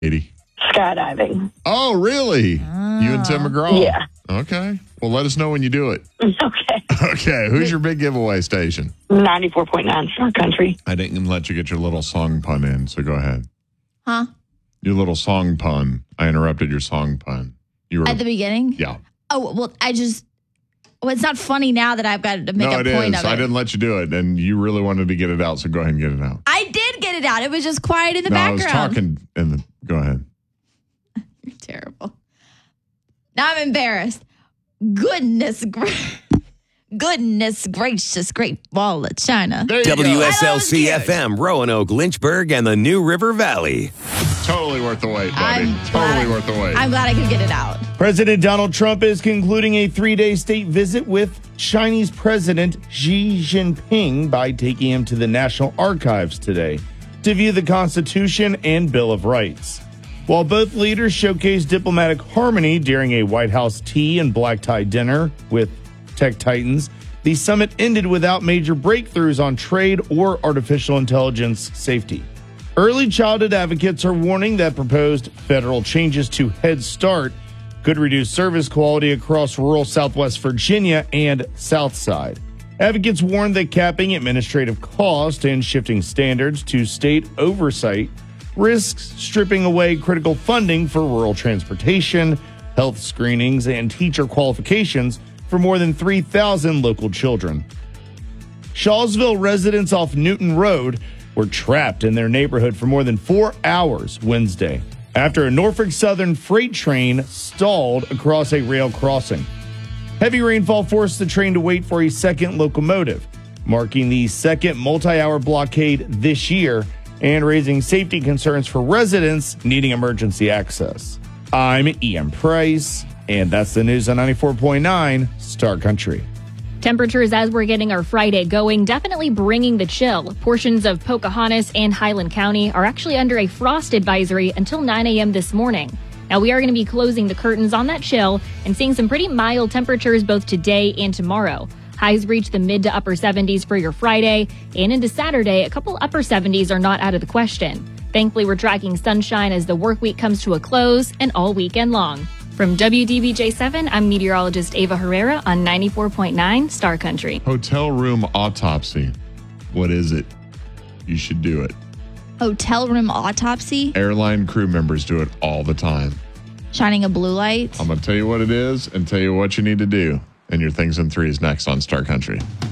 80. Skydiving. Oh, really? You and Tim McGraw? Yeah. Okay. Well, let us know when you do it. Okay. Okay. Who's your big giveaway station? 94.9 Star Country. I didn't let you get your little song pun in, so go ahead. Huh? Your little song pun. I interrupted your song pun. You were At the beginning? Yeah. Oh, well, it's not funny now that I've got to make a point of it. I didn't let you do it, and you really wanted to get it out, so go ahead and get it out. I did get it out. It was just quiet in the background. I was talking go ahead. You're terrible. Now I'm embarrassed. Goodness gracious, Great Wall of China. WSLC FM, Roanoke, Lynchburg, and the New River Valley. Totally worth the wait, buddy. Totally worth the wait. I'm glad I could get it out. President Donald Trump is concluding a 3-day state visit with Chinese President Xi Jinping by taking him to the National Archives today to view the Constitution and Bill of Rights. While both leaders showcased diplomatic harmony during a White House tea and black tie dinner with tech titans, the summit ended without major breakthroughs on trade or artificial intelligence safety. Early childhood advocates are warning that proposed federal changes to Head Start could reduce service quality across rural Southwest Virginia and Southside. Advocates warn that capping administrative cost and shifting standards to state oversight risks stripping away critical funding for rural transportation, health screenings, and teacher qualifications for more than 3,000 local children. Shawsville residents off Newton Road were trapped in their neighborhood for more than 4 hours Wednesday after a Norfolk Southern freight train stalled across a rail crossing. Heavy rainfall forced the train to wait for a second locomotive, marking the second multi-hour blockade this year and raising safety concerns for residents needing emergency access. I'm Ian Price, and that's the news on 94.9 Star Country. Temperatures as we're getting our Friday going, definitely bringing the chill. Portions of Pocahontas and Highland County are actually under a frost advisory until 9 a.m. this morning. Now, we are going to be closing the curtains on that chill and seeing some pretty mild temperatures both today and tomorrow. Highs reach the mid to upper 70s for your Friday, and into Saturday, a couple upper 70s are not out of the question. Thankfully, we're tracking sunshine as the work week comes to a close and all weekend long. From WDBJ7, I'm meteorologist Ava Herrera on 94.9 Star Country. Hotel room autopsy. What is it? You should do it. Hotel room autopsy? Airline crew members do it all the time. Shining a blue light? I'm going to tell you what it is and tell you what you need to do. And your Things in 3 is next on Star Country.